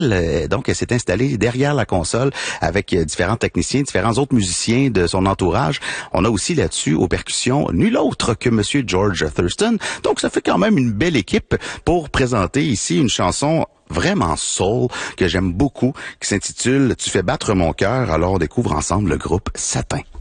Donc, elle s'est installée derrière la console avec différents techniciens, différents autres musiciens de son entourage. On a aussi là-dessus, aux percussions, nul autre que Monsieur George Thurston. Donc, ça fait quand même une belle équipe pour présenter ici une chanson vraiment soul que j'aime beaucoup, qui s'intitule « Tu fais battre mon cœur ». Alors, on découvre ensemble le groupe Satin.